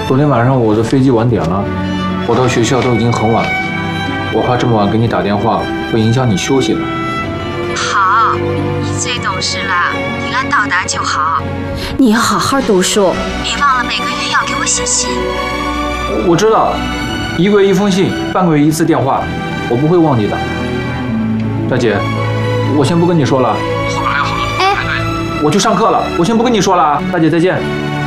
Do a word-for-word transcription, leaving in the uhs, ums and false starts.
昨天晚上我的飞机晚点了，我到学校都已经很晚了，我怕这么晚给你打电话会影响你休息了。 好，你最懂事了，平安到达就好。 你要好好读书， 别忘了每个月要给我写信。 我知道，一个月一封信，半个月一次电话，我不会忘记的。大姐，我先不跟你说了，后面还有好多同学排队，我去上课了，我先不跟你说了啊，大姐再见。